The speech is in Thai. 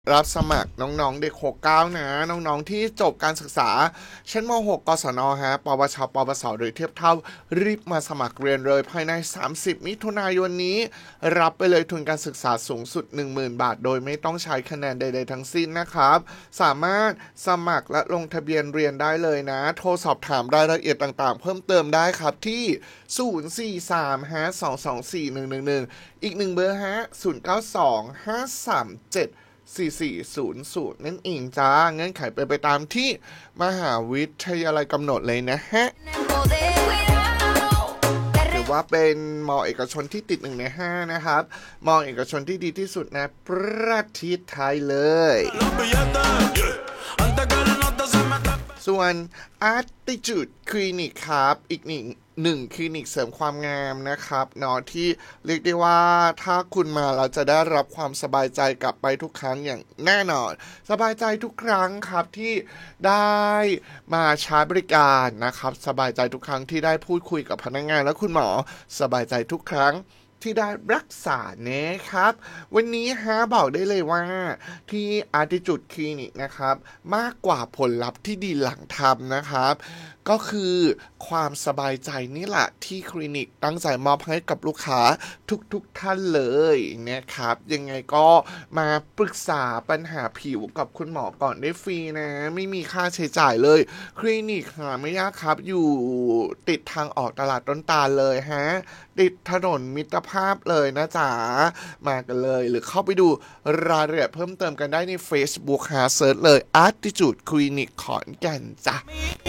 รับสมัครน้องๆเด็ก69นะน้องๆที่จบการศึกษาชั้นม6กศนฮะปวชปวสหรือเทียบเท่ารีบมาสมัครเรียนเลยภายใน30มิถุนายนนี้รับไปเลยทุนการศึกษาสูงสุด 10,000 บาทโดยไม่ต้องใช้คะแนนใดๆทั้งสิ้นนะครับสามารถสมัครและลงทะเบียนเรียนได้เลยนะโทรสอบถามรายละเอียดต่างๆเพิ่มเติมได้ครับที่043ฮะ2241111อีก1เบอร์ฮะ0925374400นั่นเองจ้าเงื่อนไขเป็นไปตามที่มหาวิทยาลัยกำหนดเลยนะฮะหรือว่าเป็นมอเอกชนที่ติด1 ใน 5นะครับมอเอกชนที่ดีที่สุดในประเทศไทยเลยส่วน Attitude Clinic ครับอีกหนึ่งคลินิกเสริมความงามนะครับเนาะที่เรียกได้ว่าถ้าคุณมาเราจะได้รับความสบายใจกลับไปทุกครั้งอย่างแน่นอนสบายใจทุกครั้งครับที่ได้มาใช้บริการนะครับสบายใจทุกครั้งที่ได้พูดคุยกับพนักงานและคุณหมอสบายใจทุกครั้งที่ได้รักษานะครับวันนี้บอกได้เลยว่าที่ Attitude Clinic นะครับมากกว่าผลลัพธ์ที่ดีหลังทำนะครับก็คือความสบายใจนี่แหละที่คลินิกตั้งใจมอบให้กับลูกค้าทุกท่านเลยนะครับยังไงก็มาปรึกษาปัญหาผิวกับคุณหมอก่อนได้ฟรีนะไม่มีค่าใช้จ่ายเลยคลินิกหาไม่ยากครับอยู่ติดทางออกตลาดต้นตาลเลยติดถนนมิตรภาพเลยนะจ๊ะมากันเลยหรือเข้าไปดูรายละเอียดเพิ่มเติมกันได้ใน Facebook เซิร์ชเลย Attitude Clinic ขอนแก่นจ้ะ